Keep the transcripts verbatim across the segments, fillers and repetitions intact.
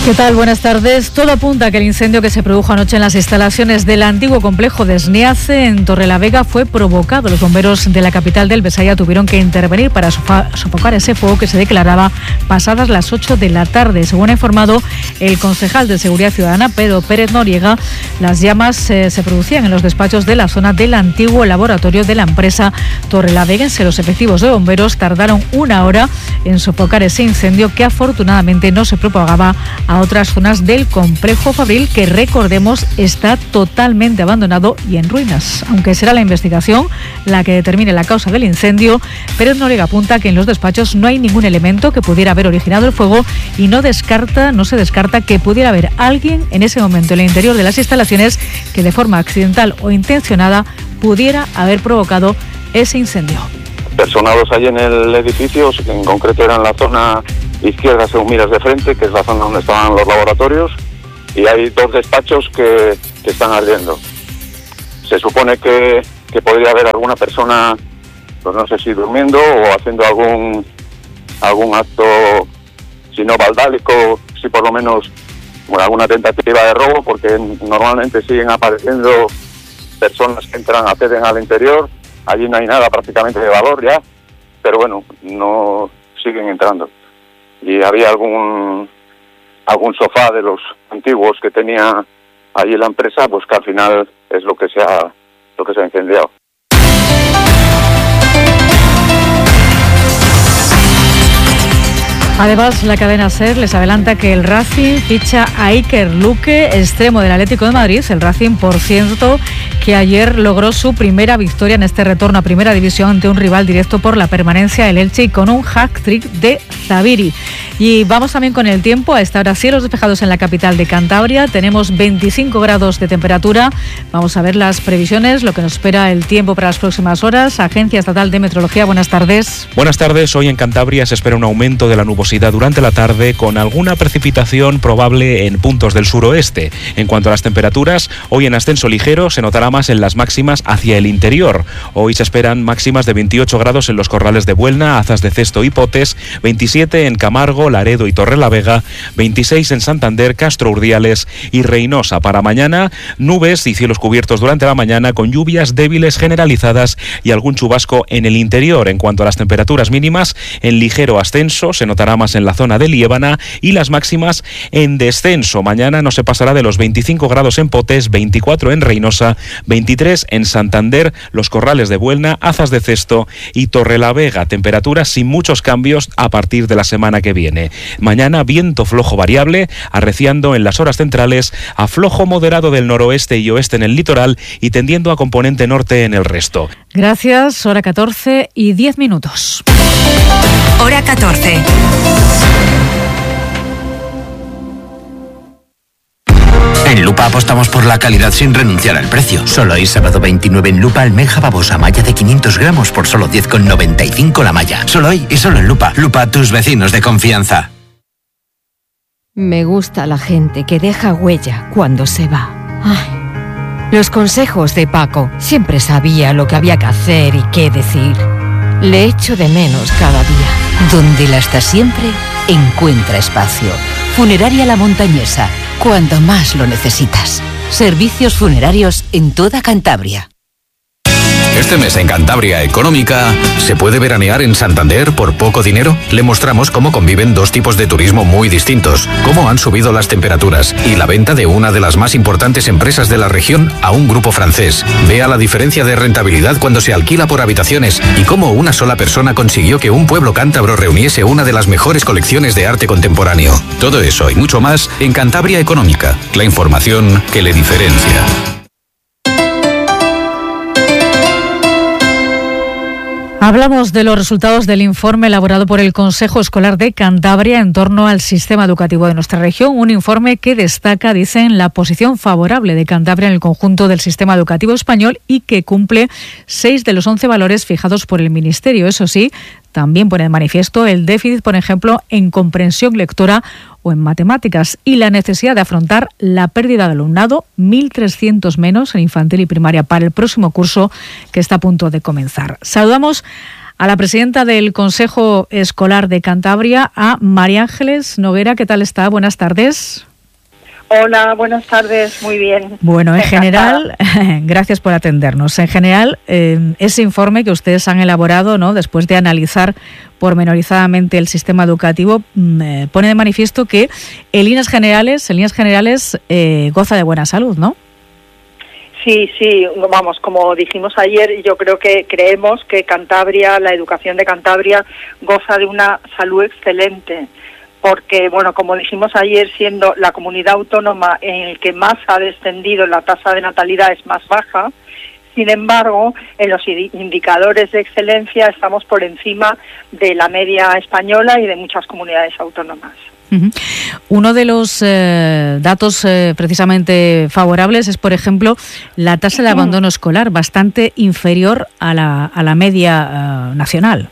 ¿Qué tal? Buenas tardes. Todo apunta a que el incendio que se produjo anoche en las instalaciones del antiguo complejo de Sniace en Torrelavega fue provocado. Los bomberos de la capital del Besaya tuvieron que intervenir para sofocar ese fuego que se declaraba pasadas las ocho de la tarde. Según ha informado el concejal de Seguridad Ciudadana, Pedro Pérez Noriega, las llamas eh, se producían en los despachos de la zona del antiguo laboratorio de la empresa torrelaveguense. Los efectivos de bomberos tardaron una hora en sofocar ese incendio que afortunadamente no se propagaba a otras zonas del complejo fabril, que recordemos está totalmente abandonado y en ruinas. Aunque será la investigación la que determine la causa del incendio, Pérez Noriega apunta que en los despachos no hay ningún elemento que pudiera haber originado el fuego y no descarta, no se descarta que pudiera haber alguien en ese momento en el interior de las instalaciones que de forma accidental o intencionada pudiera haber provocado ese incendio. Personados ahí en el edificio, en concreto era en la zona izquierda según miras de frente, que es la zona donde estaban los laboratorios, y hay dos despachos que, que están ardiendo. Se supone que, que podría haber alguna persona, pues no sé si durmiendo o haciendo algún algún acto, si no vandálico, si por lo menos bueno, alguna tentativa de robo, porque normalmente siguen apareciendo personas que entran, acceden al interior. Allí no hay nada prácticamente de valor ya, pero bueno, no siguen entrando. Y había algún algún sofá de los antiguos que tenía allí la empresa, pues que al final es lo que se ha lo que se ha incendiado. Además, la cadena SER les adelanta que el Racing ficha a Iker Luque, extremo del Atlético de Madrid. El Racing, por cierto, que ayer logró su primera victoria en este retorno a Primera División ante un rival directo por la permanencia, el Elche, y con un hat-trick de Zabiri. Y vamos también con el tiempo. A esta hora, cielos despejados en la capital de Cantabria. Tenemos veinticinco grados de temperatura. Vamos a ver las previsiones, lo que nos espera el tiempo para las próximas horas. Agencia Estatal de Meteorología, buenas tardes. Buenas tardes. Hoy en Cantabria se espera un aumento de la nubosidad durante la tarde, con alguna precipitación probable en puntos del suroeste. En cuanto a las temperaturas, hoy en ascenso ligero, se notará más en las máximas hacia el interior. Hoy se esperan máximas de veintiocho grados en los Corrales de Buelna, Azas de Cesto y Potes, veintisiete en Camargo, Laredo y Torrelavega, veintiséis en Santander, Castro Urdiales y Reinosa. Para mañana, nubes y cielos cubiertos durante la mañana, con lluvias débiles generalizadas y algún chubasco en el interior. En cuanto a las temperaturas mínimas, en ligero ascenso, se notará más en la zona de Liébana, y las máximas en descenso. Mañana no se pasará de los veinticinco grados en Potes, veinticuatro en Reinosa, veintitrés en Santander, Los Corrales de Buelna, Azas de Cesto y Torrelavega. Temperaturas sin muchos cambios a partir de la semana que viene. Mañana viento flojo variable, arreciando en las horas centrales a flojo moderado del noroeste y oeste en el litoral y tendiendo a componente norte en el resto. Gracias. Hora catorce y diez minutos. Hora catorce. En Lupa apostamos por la calidad sin renunciar al precio. Solo hoy, sábado veintinueve, en Lupa, almeja babosa malla de quinientos gramos por solo diez con noventa y cinco la malla. Solo hoy y solo en Lupa. Lupa, tus vecinos de confianza. Me gusta la gente que deja huella cuando se va. Ay, los consejos de Paco. Siempre sabía lo que había que hacer y qué decir. Le echo de menos cada día. Donde la está siempre, encuentra espacio. Funeraria La Montañesa, cuando más lo necesitas. Servicios funerarios en toda Cantabria. Este mes en Cantabria Económica, ¿se puede veranear en Santander por poco dinero? Le mostramos cómo conviven dos tipos de turismo muy distintos, cómo han subido las temperaturas y la venta de una de las más importantes empresas de la región a un grupo francés. Vea la diferencia de rentabilidad cuando se alquila por habitaciones y cómo una sola persona consiguió que un pueblo cántabro reuniese una de las mejores colecciones de arte contemporáneo. Todo eso y mucho más en Cantabria Económica, la información que le diferencia. Hablamos de los resultados del informe elaborado por el Consejo Escolar de Cantabria en torno al sistema educativo de nuestra región. Un informe que destaca, dicen, la posición favorable de Cantabria en el conjunto del sistema educativo español y que cumple seis de los once valores fijados por el Ministerio. Eso sí, también pone de manifiesto el déficit, por ejemplo, en comprensión lectora o en matemáticas y la necesidad de afrontar la pérdida de alumnado, mil trescientos menos en infantil y primaria para el próximo curso que está a punto de comenzar. Saludamos a la presidenta del Consejo Escolar de Cantabria, a María Ángeles Noguera. ¿Qué tal está? Buenas tardes. Hola, buenas tardes, muy bien. Bueno, en general, gracias por atendernos. En general, eh, ese informe que ustedes han elaborado, ¿no?, después de analizar pormenorizadamente el sistema educativo, eh, pone de manifiesto que en líneas generales, en líneas generales eh, goza de buena salud, ¿no? Sí, sí, vamos, como dijimos ayer, yo creo que creemos que Cantabria, la educación de Cantabria, goza de una salud excelente. Porque, bueno, como dijimos ayer, siendo la comunidad autónoma en el que más ha descendido la tasa de natalidad es más baja, sin embargo, en los indicadores de excelencia estamos por encima de la media española y de muchas comunidades autónomas. Uh-huh. Uno de los eh, datos eh, precisamente favorables es, por ejemplo, la tasa de abandono escolar, bastante inferior a la, a la media uh, nacional.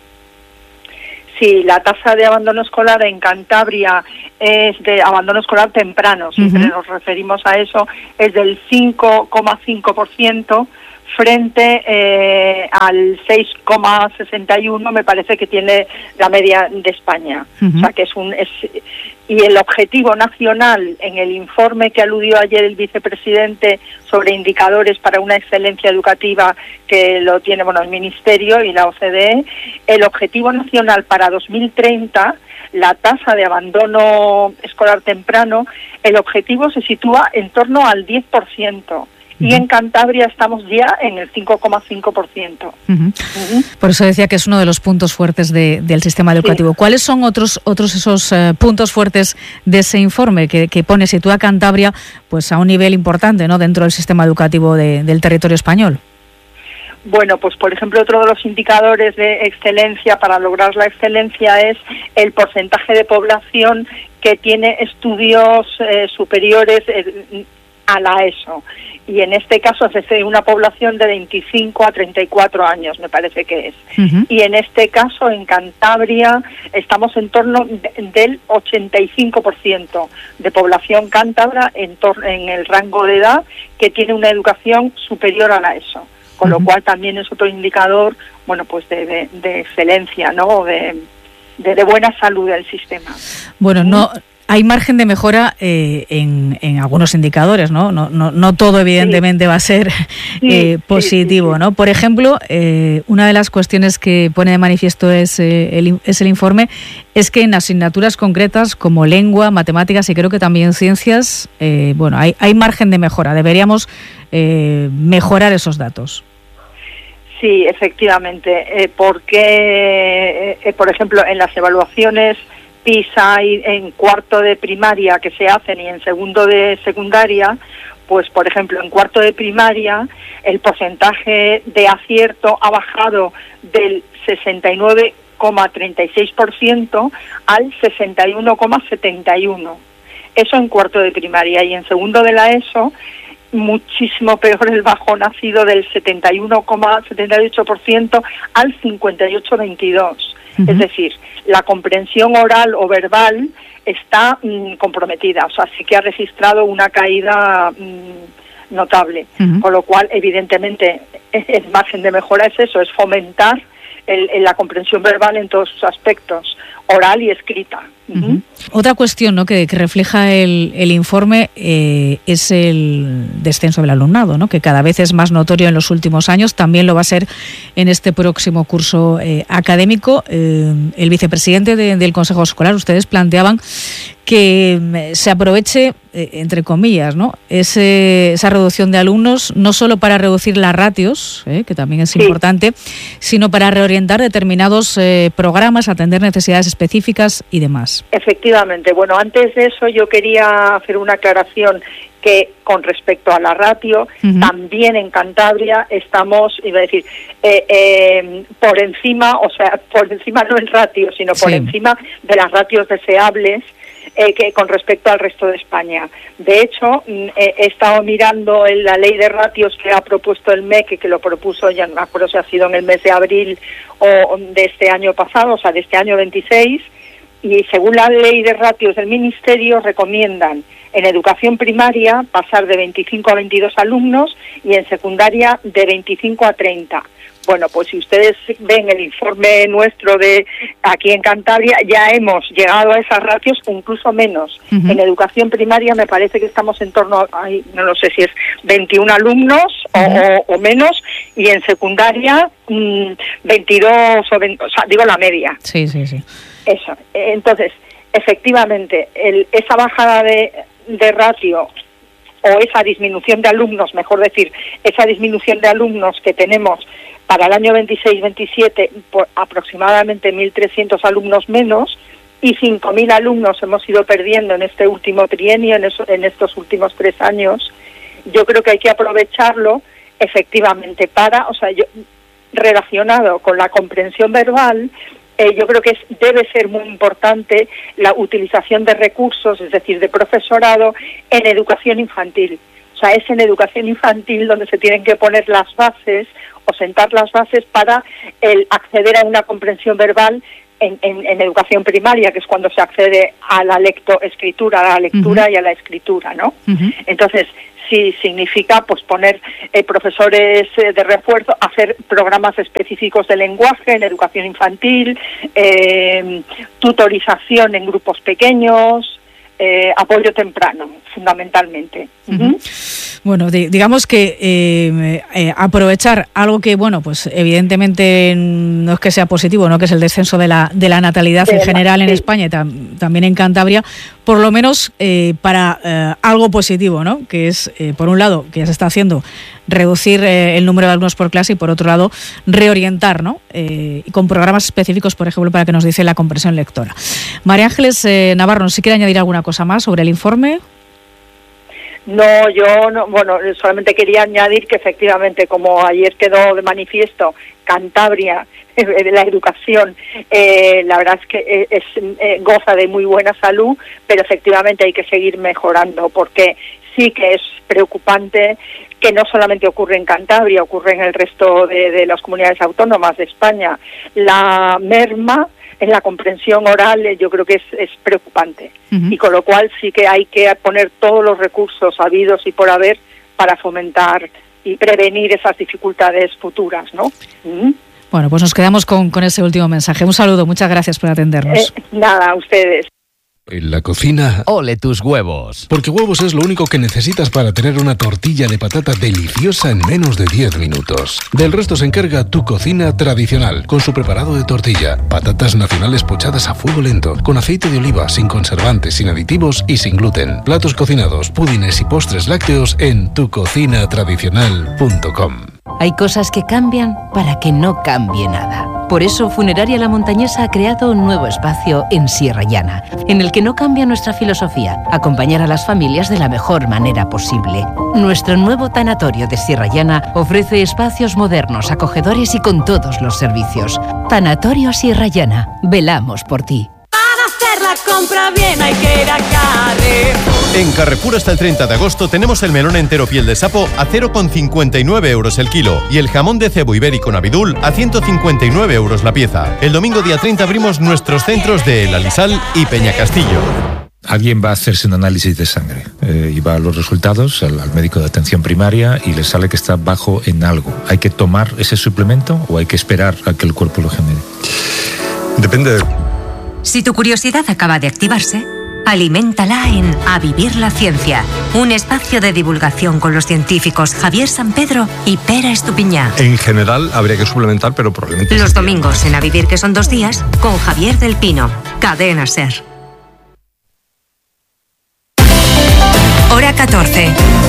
Sí, la tasa de abandono escolar en Cantabria es de abandono escolar temprano, siempre uh-huh. nos referimos a eso, es del cinco coma cinco por ciento frente eh, al seis coma sesenta y uno, me parece que tiene la media de España. Uh-huh. O sea que es un es, y el objetivo nacional en el informe que aludió ayer el vicepresidente sobre indicadores para una excelencia educativa, que lo tiene bueno el Ministerio y la O C D E, el objetivo nacional para dos mil treinta, la tasa de abandono escolar temprano, el objetivo se sitúa en torno al diez por ciento. Y en Cantabria estamos ya en el cinco coma cinco por ciento. Uh-huh. Uh-huh. Por eso decía que es uno de los puntos fuertes de, del sistema educativo. Sí. ¿Cuáles son otros otros esos uh, puntos fuertes de ese informe que, que pone, sitúa a Cantabria pues a un nivel importante, ¿no?, dentro del sistema educativo de, del territorio español? Bueno, pues por ejemplo, otro de los indicadores de excelencia para lograr la excelencia es el porcentaje de población que tiene estudios eh, superiores eh, a la ESO. Y en este caso es de una población de veinticinco a treinta y cuatro años, me parece que es. Uh-huh. Y en este caso, en Cantabria, estamos en torno de, del ochenta y cinco por ciento de población cántabra en, tor- en el rango de edad que tiene una educación superior a la ESO. Con uh-huh. lo cual también es otro indicador, bueno, pues de, de, de excelencia, ¿no?, de, de, de buena salud del sistema. Bueno, no... Hay margen de mejora eh, en, en algunos indicadores, ¿no? No, no, no todo, evidentemente, sí. va a ser eh, positivo, sí, sí, sí. ¿no? Por ejemplo, eh, una de las cuestiones que pone de manifiesto es, eh, el, es el informe, es que en asignaturas concretas como lengua, matemáticas y creo que también ciencias, eh, bueno, hay, hay margen de mejora. Deberíamos eh, mejorar esos datos. Sí, efectivamente, eh, porque, eh, por ejemplo, en las evaluaciones PISA y en cuarto de primaria que se hacen y en segundo de secundaria, pues por ejemplo en cuarto de primaria el porcentaje de acierto ha bajado del sesenta y nueve coma treinta y seis por ciento al sesenta y uno coma setenta y uno por ciento. Eso en cuarto de primaria. Y en segundo de la ESO, muchísimo peor el bajón ha sido del setenta y uno coma setenta y ocho por ciento al cincuenta y ocho coma veintidós por ciento. Uh-huh. Es decir, la comprensión oral o verbal está mmm, comprometida, o sea, sí que ha registrado una caída mmm, notable, uh-huh. con lo cual, evidentemente, el margen de mejora es eso, es fomentar el, el, la comprensión verbal en todos sus aspectos, oral y escrita. Uh-huh. Otra cuestión, ¿no?, que, que refleja el, el informe eh, es el descenso del alumnado, ¿no?, que cada vez es más notorio en los últimos años, también lo va a ser en este próximo curso eh, académico. Eh, el vicepresidente de, del Consejo Escolar, ustedes planteaban que se aproveche, eh, entre comillas, ¿no?, Ese, esa reducción de alumnos, no solo para reducir las ratios, eh, que también es sí. importante, sino para reorientar determinados eh, programas, atender necesidades específicas y demás. Efectivamente. Bueno, antes de eso yo quería hacer una aclaración que con respecto a la ratio, uh-huh. también en Cantabria estamos, iba a decir, eh, eh, por encima, o sea, por encima no en ratio, sino por sí. encima de las ratios deseables eh, que con respecto al resto de España. De hecho, eh, he estado mirando en la ley de ratios que ha propuesto el M E C, que lo propuso, ya no me acuerdo si ha sido en el mes de abril o de este año pasado, o sea, de este año veintiséis, y según la ley de ratios del Ministerio recomiendan en educación primaria pasar de veinticinco a veintidós alumnos y en secundaria de veinticinco a treinta. Bueno, pues si ustedes ven el informe nuestro de aquí en Cantabria, ya hemos llegado a esas ratios, incluso menos. Uh-huh. En educación primaria me parece que estamos en torno a, ay, no lo sé si es veintiún alumnos uh-huh. o, o menos, y en secundaria mmm, veintidós, o, veinte, o sea, digo la media. Sí, sí, sí. Eso. Entonces, efectivamente, el, esa bajada de, de ratio o esa disminución de alumnos, mejor decir, esa disminución de alumnos que tenemos para el año veintiséis veintisiete, por aproximadamente mil trescientos alumnos menos, y cinco mil alumnos hemos ido perdiendo en este último trienio, en, eso, en estos últimos tres años. Yo creo que hay que aprovecharlo efectivamente para, o sea, yo, relacionado con la comprensión verbal, eh, yo creo que es, debe ser muy importante la utilización de recursos, es decir, de profesorado en educación infantil. O sea, es en educación infantil donde se tienen que poner las bases o sentar las bases para el acceder a una comprensión verbal en, en, en educación primaria, que es cuando se accede a la lectoescritura, a la lectura uh-huh. y a la escritura, ¿no? Uh-huh. Entonces, sí significa pues poner eh, profesores eh, de refuerzo, hacer programas específicos de lenguaje en educación infantil, eh, tutorización en grupos pequeños, eh, apoyo temprano, fundamentalmente. Uh-huh. Bueno, di- digamos que eh, eh, aprovechar algo que, bueno, pues evidentemente no es que sea positivo, ¿no? Que es el descenso de la de la natalidad de en general la, en sí. España y tam- también en Cantabria, por lo menos eh, para eh, algo positivo, ¿no? Que es, eh, por un lado, que ya se está haciendo, reducir eh, el número de alumnos por clase y, por otro lado, reorientar, ¿no? Eh, con programas específicos, por ejemplo, para que nos dice la comprensión lectora. María Ángeles eh, Navarro, ¿si quiere añadir alguna cosa más sobre el informe? No, yo no, bueno, solamente quería añadir que efectivamente, como ayer quedó de manifiesto, Cantabria, eh, la educación, eh, la verdad es que es, eh, goza de muy buena salud, pero efectivamente hay que seguir mejorando, porque sí que es preocupante que no solamente ocurre en Cantabria, ocurre en el resto de, de las comunidades autónomas de España. La merma en la comprensión oral yo creo que es, es preocupante. Uh-huh. Y con lo cual sí que hay que poner todos los recursos habidos y por haber para fomentar y prevenir esas dificultades futuras, ¿no? Uh-huh. Bueno, pues nos quedamos con, con ese último mensaje. Un saludo, muchas gracias por atendernos. Eh, nada, a ustedes. En la cocina, ole tus huevos. Porque huevos es lo único que necesitas para tener una tortilla de patata deliciosa en menos de diez minutos. Del resto se encarga Tu Cocina Tradicional, con su preparado de tortilla, patatas nacionales pochadas a fuego lento, con aceite de oliva, sin conservantes, sin aditivos y sin gluten. Platos cocinados, pudines y postres lácteos en tu cocina tradicional punto com. Hay cosas que cambian para que no cambie nada. Por eso, Funeraria La Montañesa ha creado un nuevo espacio en Sierra Llana, en el que no cambia nuestra filosofía, acompañar a las familias de la mejor manera posible. Nuestro nuevo tanatorio de Sierra Llana ofrece espacios modernos, acogedores y con todos los servicios. Tanatorio Sierra Llana, velamos por ti. La compra bien hay que ir a Carrefour. En Carrefour hasta el treinta de agosto tenemos el melón entero piel de sapo a cero coma cincuenta y nueve euros el kilo y el jamón de cebo ibérico Navidul a ciento cincuenta y nueve euros la pieza. El domingo día treinta abrimos nuestros centros de El Alisal y Peñacastillo. Alguien va a hacerse un análisis de sangre eh, y va a los resultados al, al médico de atención primaria y le sale que está bajo en algo. ¿Hay que tomar ese suplemento o hay que esperar a que el cuerpo lo genere? Depende de... Si tu curiosidad acaba de activarse, aliméntala en A Vivir la Ciencia, un espacio de divulgación con los científicos Javier Sampedro y Pera Estupiñá. En general habría que suplementar, pero probablemente... Los domingos en A Vivir, que son dos días, con Javier del Pino, Cadena SER. Hora catorce.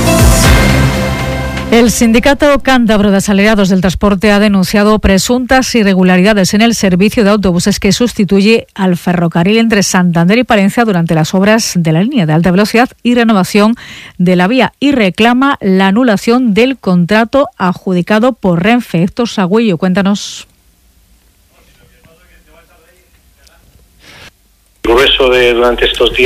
El Sindicato Cántabro de Asalariados del Transporte ha denunciado presuntas irregularidades en el servicio de autobuses que sustituye al ferrocarril entre Santander y Palencia durante las obras de la línea de alta velocidad y renovación de la vía, y reclama la anulación del contrato adjudicado por Renfe. Héctor Sagüello, cuéntanos. Grueso de durante estos días.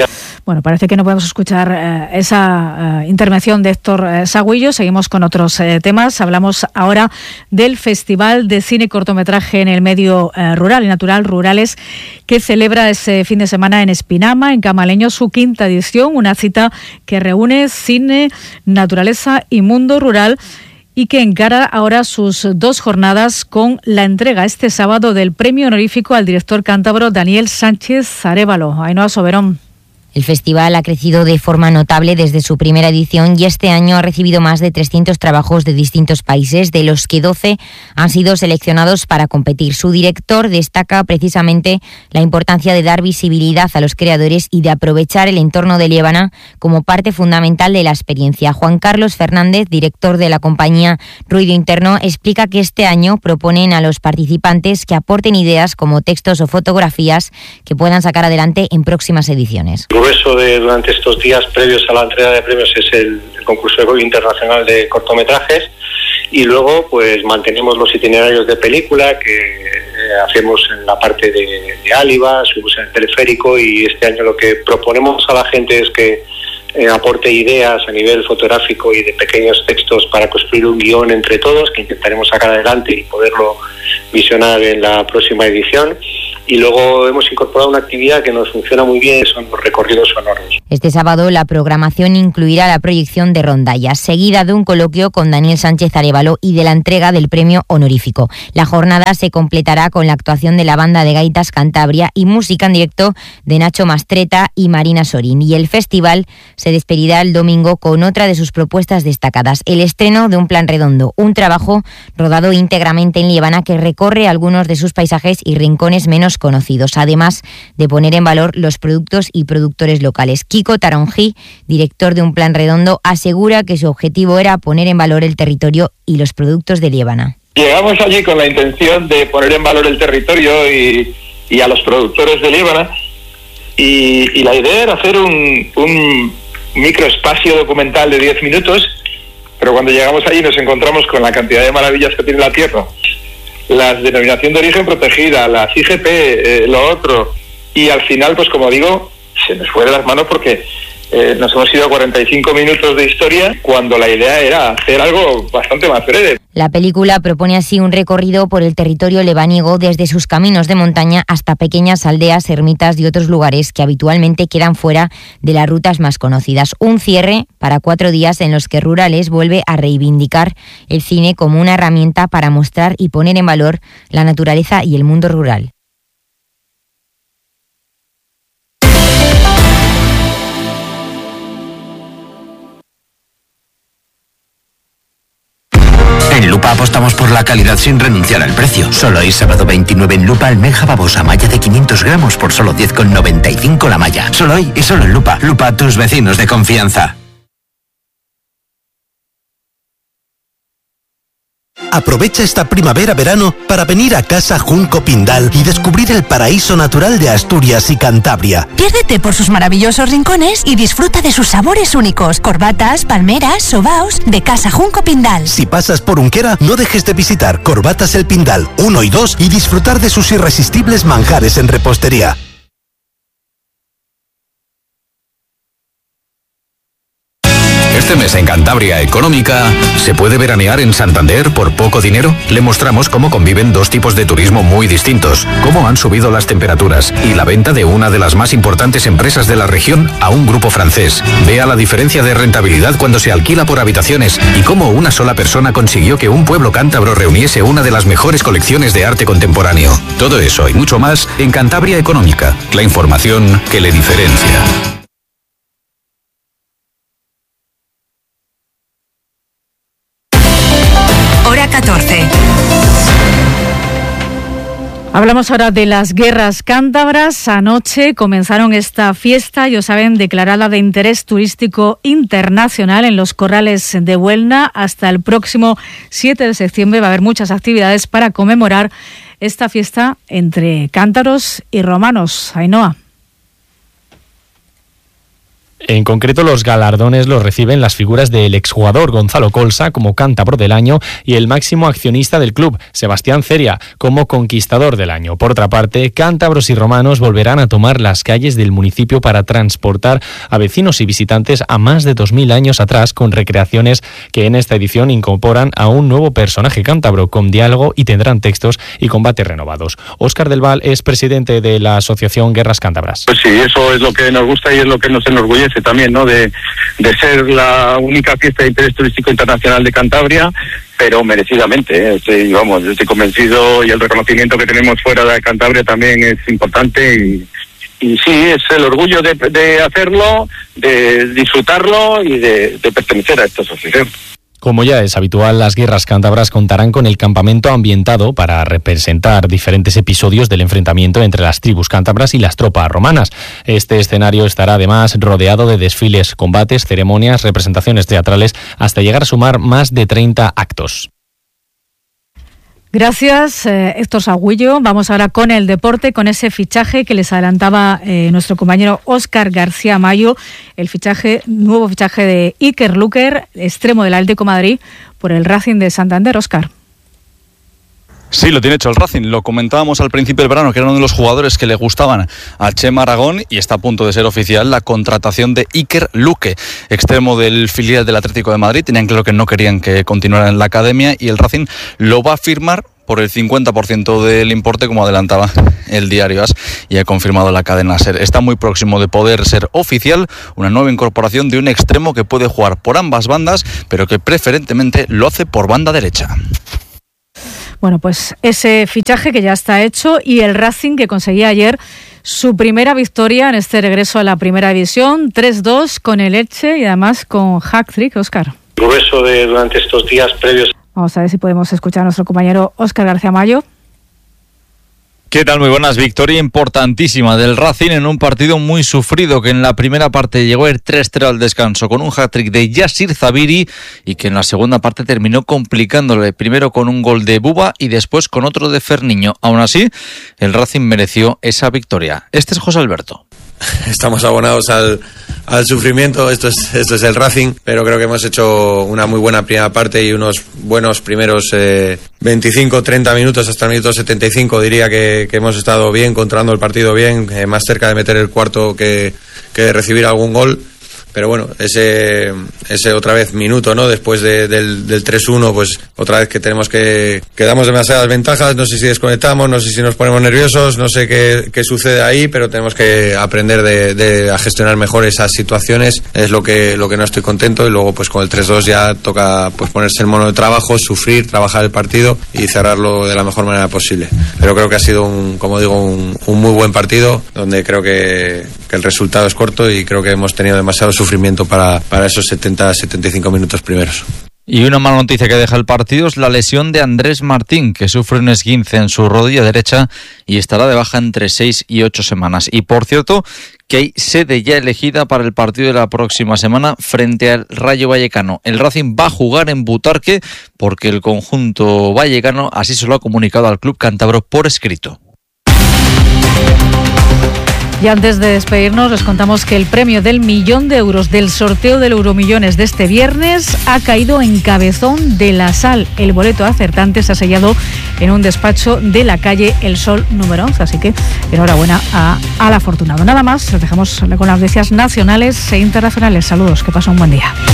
Bueno, parece que no podemos escuchar eh, esa eh, intervención de Héctor eh, Sagüillo. Seguimos con otros eh, temas. Hablamos ahora del Festival de Cine y Cortometraje en el Medio eh, Rural y Natural Rurales, que celebra ese fin de semana en Espinama, en Camaleño, su quinta edición, una cita que reúne cine, naturaleza y mundo rural, y que encara ahora sus dos jornadas con la entrega este sábado del premio honorífico al director cántabro Daniel Sánchez Arévalo. Ainhoa Soberón. El festival ha crecido de forma notable desde su primera edición y este año ha recibido más de trescientos trabajos de distintos países, de los que doce han sido seleccionados para competir. Su director destaca precisamente la importancia de dar visibilidad a los creadores y de aprovechar el entorno de Liébana como parte fundamental de la experiencia. Juan Carlos Fernández, director de la compañía Ruido Interno, explica que este año proponen a los participantes que aporten ideas como textos o fotografías que puedan sacar adelante en próximas ediciones. El grueso de durante estos días previos a la entrega de premios es el, el concurso internacional de cortometrajes, y luego pues mantenemos los itinerarios de película que eh, hacemos en la parte de, de Áliva, subimos en el teleférico, y este año lo que proponemos a la gente es que eh, aporte ideas a nivel fotográfico y de pequeños textos para construir un guión entre todos que intentaremos sacar adelante y poderlo visionar en la próxima edición. Y luego hemos incorporado una actividad que nos funciona muy bien, son los recorridos sonoros. Este sábado la programación incluirá la proyección de rondallas, seguida de un coloquio con Daniel Sánchez Arévalo y de la entrega del premio honorífico. La jornada se completará con la actuación de la banda de gaitas Cantabria y música en directo de Nacho Mastreta y Marina Sorín. Y el festival se despedirá el domingo con otra de sus propuestas destacadas, el estreno de Un Plan Redondo, un trabajo rodado íntegramente en Liébana que recorre algunos de sus paisajes y rincones menos conocidos, además de poner en valor los productos y productores locales. Kiko Taronjí, director de Un Plan Redondo, asegura que su objetivo era poner en valor el territorio y los productos de Liébana. Llegamos allí con la intención de poner en valor el territorio y, y a los productores de Liébana, y, y la idea era hacer un, un microespacio documental de diez minutos, pero cuando llegamos allí nos encontramos con la cantidad de maravillas que tiene la tierra, la denominación de origen protegida, las I G P, eh, lo otro, y al final, pues como digo, se nos fue de las manos porque eh, nos hemos ido a cuarenta y cinco minutos de historia cuando la idea era hacer algo bastante más breve. La película propone así un recorrido por el territorio lebaniego desde sus caminos de montaña hasta pequeñas aldeas, ermitas y otros lugares que habitualmente quedan fuera de las rutas más conocidas. Un cierre para cuatro días en los que Rurales vuelve a reivindicar el cine como una herramienta para mostrar y poner en valor la naturaleza y el mundo rural. En Lupa apostamos por la calidad sin renunciar al precio. Solo hoy, sábado veintinueve, en Lupa, almeja babosa malla de quinientos gramos por solo diez con noventa y cinco la malla. Solo hoy y solo en Lupa. Lupa, tus vecinos de confianza. Aprovecha esta primavera-verano para venir a Casa Junco Pindal y descubrir el paraíso natural de Asturias y Cantabria. Piérdete por sus maravillosos rincones y disfruta de sus sabores únicos. Corbatas, palmeras, sobaos de Casa Junco Pindal. Si pasas por Unquera, no dejes de visitar Corbatas el Pindal uno y dos y disfrutar de sus irresistibles manjares en repostería. Este mes en Cantabria Económica, ¿se puede veranear en Santander por poco dinero? Le mostramos cómo conviven dos tipos de turismo muy distintos, cómo han subido las temperaturas y la venta de una de las más importantes empresas de la región a un grupo francés. Vea la diferencia de rentabilidad cuando se alquila por habitaciones y cómo una sola persona consiguió que un pueblo cántabro reuniese una de las mejores colecciones de arte contemporáneo. Todo eso y mucho más en Cantabria Económica, la información que le diferencia. Hora catorce. Hablamos ahora de las guerras cántabras. Anoche comenzaron esta fiesta, ya saben, declarada de interés turístico internacional en los corrales de Huelna. Hasta el próximo siete de septiembre va a haber muchas actividades para conmemorar esta fiesta entre cántaros y romanos. Ainhoa. En concreto, los galardones los reciben las figuras del exjugador Gonzalo Colsa como cántabro del año y el máximo accionista del club, Sebastián Ceria, como conquistador del año. Por otra parte, cántabros y romanos volverán a tomar las calles del municipio para transportar a vecinos y visitantes a más de dos mil años atrás, con recreaciones que en esta edición incorporan a un nuevo personaje cántabro con diálogo y tendrán textos y combates renovados. Óscar del Val es presidente de la Asociación Guerras Cántabras. Pues sí, eso es lo que nos gusta y es lo que nos enorgullece también, ¿no? De, de ser la única fiesta de interés turístico internacional de Cantabria, pero merecidamente, ¿eh? Estoy, vamos, yo estoy convencido, y el reconocimiento que tenemos fuera de Cantabria también es importante, y, y sí, es el orgullo de, de hacerlo, de disfrutarlo y de, de pertenecer a esta asociación. Como ya es habitual, las guerras cántabras contarán con el campamento ambientado para representar diferentes episodios del enfrentamiento entre las tribus cántabras y las tropas romanas. Este escenario estará además rodeado de desfiles, combates, ceremonias, representaciones teatrales, hasta llegar a sumar más de treinta actos. Gracias, eh, Héctor Sagüillo. Vamos ahora con el deporte, con ese fichaje que les adelantaba eh, nuestro compañero Óscar García Mayo, el fichaje, nuevo fichaje de Iker Luker, extremo del Atlético de Madrid, por el Racing de Santander. Óscar. Sí, lo tiene hecho el Racing. Lo comentábamos al principio del verano, que era uno de los jugadores que le gustaban a Chema Aragón, y está a punto de ser oficial la contratación de Iker Luke, extremo del filial del Atlético de Madrid. Tenían claro que no querían que continuara en la academia, y el Racing lo va a firmar por el cincuenta por ciento del importe, como adelantaba el diario AS, y ha confirmado la cadena SER. Está muy próximo de poder ser oficial una nueva incorporación de un extremo que puede jugar por ambas bandas, pero que preferentemente lo hace por banda derecha. Bueno, pues ese fichaje que ya está hecho, y el Racing que conseguía ayer su primera victoria en este regreso a la primera división, tres dos con el Elche, y además con hat-trick. Óscar. Grueso de durante estos días previos. Vamos a ver si podemos escuchar a nuestro compañero Óscar García Mayo. ¿Qué tal? Muy buenas. Victoria importantísima del Racing en un partido muy sufrido, que en la primera parte llegó el tres cero al descanso con un hat-trick de Yassir Zabiri, y que en la segunda parte terminó complicándole, primero con un gol de Buba y después con otro de Ferniño. Aún así, el Racing mereció esa victoria. Este es José Alberto. Estamos abonados al, al sufrimiento, esto es, esto es el Racing, pero creo que hemos hecho una muy buena primera parte y unos buenos primeros eh, veinticinco treinta minutos, hasta el minuto setenta y cinco diría que, que hemos estado bien, controlando el partido bien, eh, más cerca de meter el cuarto que, que de recibir algún gol. Pero bueno, ese ese otra vez minuto, ¿no? Después de, del, del tres uno, pues otra vez que tenemos que... que damos demasiadas ventajas, no sé si desconectamos, no sé si nos ponemos nerviosos, no sé qué, qué sucede ahí, pero tenemos que aprender de, de a gestionar mejor esas situaciones. Es lo que lo que no estoy contento, y luego pues con el tres dos ya toca pues ponerse el mono de trabajo, sufrir, trabajar el partido y cerrarlo de la mejor manera posible. Pero creo que ha sido, un como digo, un, un muy buen partido, donde creo que, que el resultado es corto, y creo que hemos tenido demasiado sufrimiento sufrimiento para, para esos setenta a setenta y cinco minutos primeros. Y una mala noticia que deja el partido es la lesión de Andrés Martín, que sufre un esguince en su rodilla derecha y estará de baja entre seis y ocho semanas. Y por cierto, que hay sede ya elegida para el partido de la próxima semana frente al Rayo Vallecano. El Racing va a jugar en Butarque, porque el conjunto vallecano así se lo ha comunicado al club cántabro por escrito. Y antes de despedirnos, les contamos que el premio del millón de euros del sorteo del Euromillones de este viernes ha caído en Cabezón de la Sal. El boleto acertante se ha sellado en un despacho de la calle El Sol número once, así que enhorabuena a, al afortunado. Nada más, les dejamos con las noticias nacionales e internacionales. Saludos, que pasen un buen día.